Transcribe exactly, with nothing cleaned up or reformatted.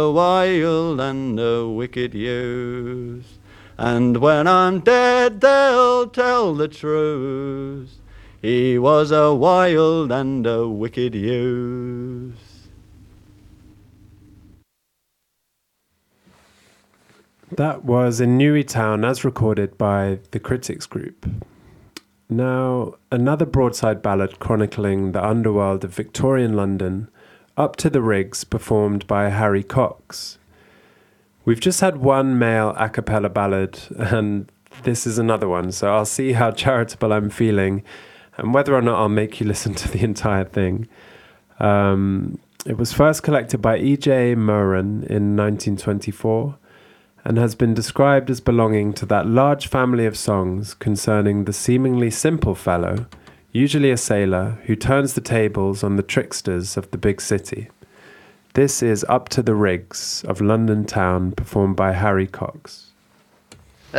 a wild and a wicked youth, and when I'm dead they'll tell the truth. He was a wild and a wicked youth. That was In Newrytown as recorded by the Critics Group. Now, another broadside ballad chronicling the underworld of Victorian London, Up to the Rigs, performed by Harry Cox. We've just had one male a cappella ballad, and this is another one, so I'll see how charitable I'm feeling and whether or not I'll make you listen to the entire thing. Um, it was first collected by E J Moran in nineteen twenty-four and has been described as belonging to that large family of songs concerning the seemingly simple fellow, usually a sailor, who turns the tables on the tricksters of the big city. This is Up to the Rigs of London Town, performed by Harry Cox.